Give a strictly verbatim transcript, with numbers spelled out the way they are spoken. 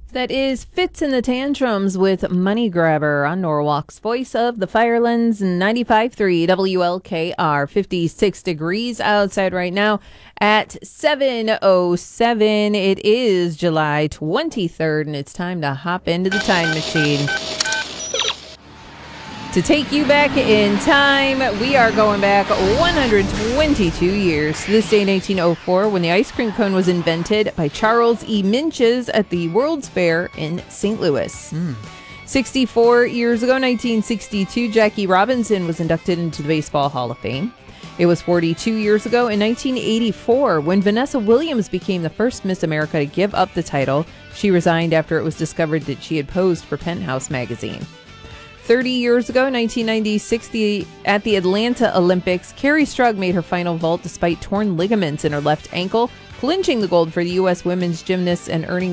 That is Fitz and the Tantrums with Money Grabber on Norwalk's Voice of the Firelands, ninety-five point three W L K R. fifty-six degrees outside right now at seven oh seven. It is July twenty-third, and it's time to hop into the time machine. To take you back in time, we are going back one hundred twenty-two years to this day in eighteen oh four, when the ice cream cone was invented by Charles E. Minches at the World's Fair in Saint Louis. Mm. sixty-four years ago, nineteen sixty-two, Jackie Robinson was inducted into the Baseball Hall of Fame. It was forty-two years ago, in nineteen eighty-four, when Vanessa Williams became the first Miss America to give up the title. She resigned after it was discovered that she had posed for Penthouse magazine. thirty years ago, nineteen ninety-six, the, at the Atlanta Olympics, Carrie Strug made her final vault despite torn ligaments in her left ankle, clinching the gold for the U S women's gymnasts and earning